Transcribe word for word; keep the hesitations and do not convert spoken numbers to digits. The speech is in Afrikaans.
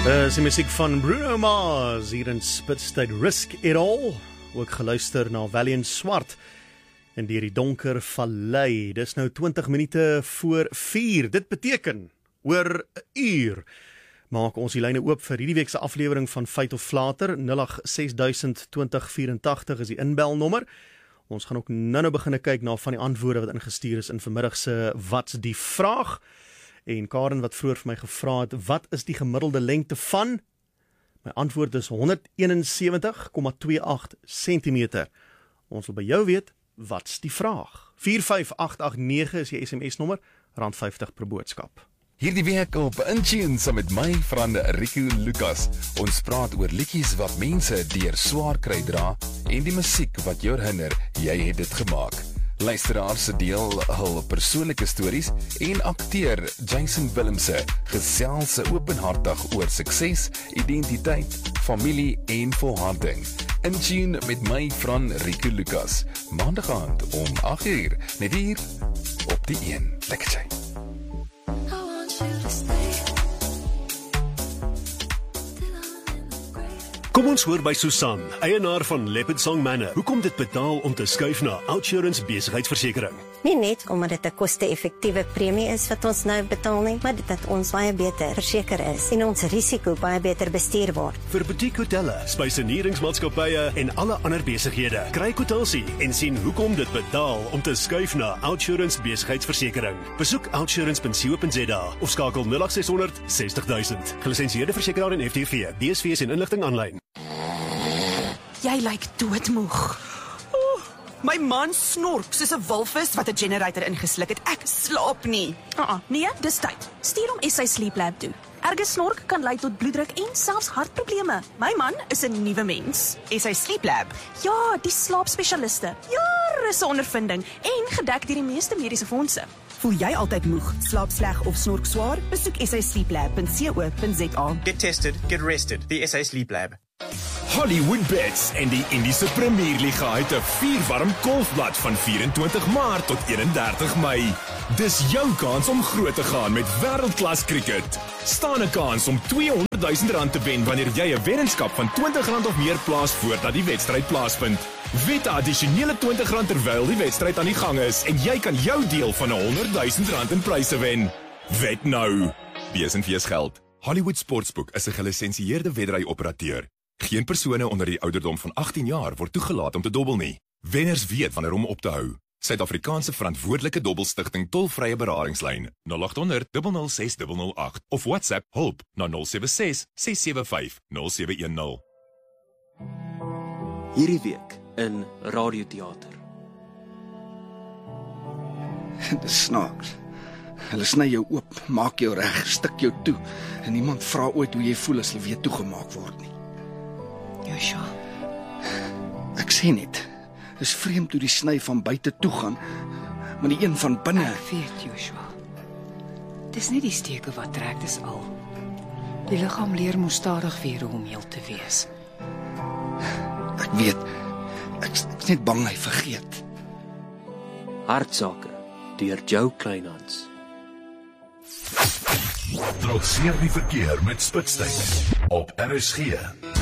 Dis die musiek van Bruno Mars hier in Spitstyd. Risk It All, ook geluister na Valiant Swart in die donker vallei. Dis nou twintig minute voor vier. Dit beteken oor 'n uur maak ons die lyne oop vir hierdie week se aflewering van Feit of Flater. nul agt ses duisend twintig vyf-ag is die inbelnommer. Ons gaan ook nou-nou begin kyk na van die antwoorde wat ingestuur is in vanmiddag se Wat's die vraag. En Karen wat vroeër vir my gevra het, wat is die gemiddelde lengte van? My antwoord is honderdeenensewentig komma twee agt sentimeter. Ons wil by jou weet, wat's die vraag? vier vyf agt agt nege is die S M S nommer, rand vyftig per boodskap. Hierdie week op Intune saam met my vriend Rico Lucas. Ons praat oor liedjies wat mense deur swaar kry dra en die musiek wat jou herinner jy het dit gemaak. Luisteraars deel hul persoonlike stories en akteur Jason Willemse gesels openhartig oor sukses, identiteit, familie en volharding. In tune met my vriend Rico Lucas. Maandag aand om agt uur, net hier op die een. Lekker sy. Kom ons hoor by Susan, eienaar van Leopard Song Manor. Hoekom dit betaal om te skuif na OUTsurance besigheidsversekering? Nie net omdat dit 'n koste-effektiewe premie is wat ons nou betaal nie, maar dit dat ons baie beter verseker is en ons risiko baie beter bestuur word. Vir boutique hotelle, spyseneringsmaatskappye en alle ander besighede, kry kwotasie en sien hoekom dit betaal om te skuif na OUTsurance besigheidsversekering. Besoek outsurance punt co punt za of skakel nul agt ses honderd sestig duisend. Gelisensieerde versekeraar en F D V, B S V en inligting aanlyn. Jy lyk doodmoeg. Oh, my man snork soos 'n walvis wat 'n generator ingesluk het. Ek slaap nie. Uh-uh, nee, dis tyd. Stuur hom S A Sleep Lab toe. Erge snork kan lei tot bloeddruk en selfs hartprobleme. My man is 'n nuwe mens. S A Sleep Lab. Ja, die slaapspesialiste. Jare se ondervinding en gedek deur die meeste mediese fondse. Voel jy altyd moeg, slaap sleg of snork swaar? Besoek s a sleep lab punt co punt za. Get tested, get rested. The S A Sleep Lab. Hollywood Bets en die Indiese Premier Liga het 'n vierwarm golfblad van vyf-en-twintig Maart tot eenendertig Mei. Dis jou kans om groot te gaan met wêreldklas cricket. Staan 'n kans om tweehonderdduisend rand te wen wanneer jy 'n weddenskap van twintig rand of meer plaas voordat die wedstryd plaasvind. Wet 'n addisionele twintig rand terwyl die wedstryd aan die gang is en jy kan jou deel van honderdduisend rand in pryse wen. Wet nou. B S en V S geld. Hollywood Sportsbook is 'n gelisensieerde wedry-operateur. Geen persone onder die ouderdom van agttien jaar word toegelaat om te dobbel nie. Wenners weet wanneer om op te hou. Suid-Afrikaanse Verantwoordelike Dobbelstigting tolvrye beradingslyn nul agt honderd nul nul ses nul nul agt of WhatsApp hulp na nul sewe ses ses sewe vyf nul sewe een nul. Hierdie week in radioteater. Dis snaaks. Hulle sny jou oop, maak jou reg, stik jou toe en niemand vra ooit hoe jy voel as hulle weer toegemaak word nie. Joshua, Ek sê net, is vreemd hoe die sny van buite toe gaan, maar die een van binne. Ek weet, Joshua. Dis nie die steke wat trek, dis al. Die liggaam leer mos stadig weer hoe om heel te wees. Ek weet, ek is net bang hy vergeet. Hartsake deur Joe Kleinhans. Trotseer die verkeer met Spitstyd op R S G.